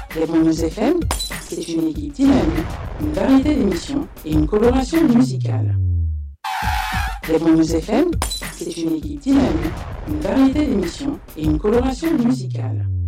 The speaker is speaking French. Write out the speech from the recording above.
Gabon News FM, c'est une équipe dynamique, une variété d'émissions et une coloration musicale. Gabon News FM, c'est une équipe dynamique, une variété d'émissions et une coloration musicale.